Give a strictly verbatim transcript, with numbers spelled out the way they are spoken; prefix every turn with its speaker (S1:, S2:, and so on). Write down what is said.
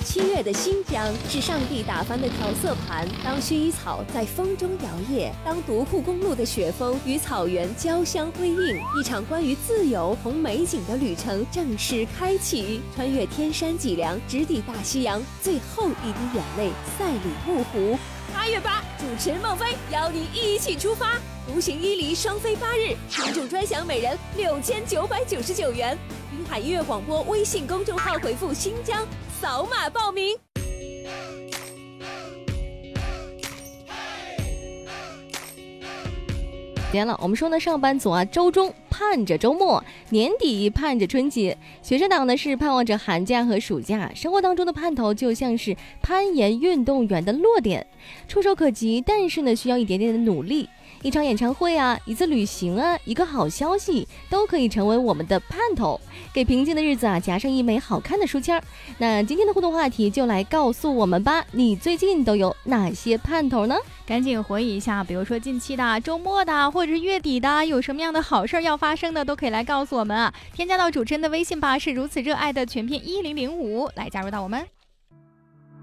S1: 七月的新疆是上帝打翻的调色盘，当薰衣草在风中摇曳，当独库公路的雪峰与草原交相辉映，一场关于自由同美景的旅程正式开启。穿越天山脊梁，直抵大西洋，最后一滴眼泪赛里木湖。八月八，主持人孟非邀你一起出发，独行伊犁双飞八日，听众专享每人六千九百九十九元。滨海音乐广播微信公众号回复新疆，扫码报名。
S2: 天了，我们说呢，上班族啊，周中盼着周末，年底盼着春节，学生党呢是盼望着寒假和暑假。生活当中的盼头就像是攀岩运动员的落点，触手可及，但是呢需要一点点的努力。一场演唱会啊，一次旅行啊，一个好消息，都可以成为我们的盼头，给平静的日子啊加上一枚好看的书签。那今天的互动话题就来告诉我们吧，你最近都有哪些盼头呢？
S3: 赶紧回忆一下，比如说近期的、周末的，或者是月底的，有什么样的好事要发生的，都可以来告诉我们啊。添加到主持人的微信吧，是如此热爱的全拼一零零五，来加入到我们。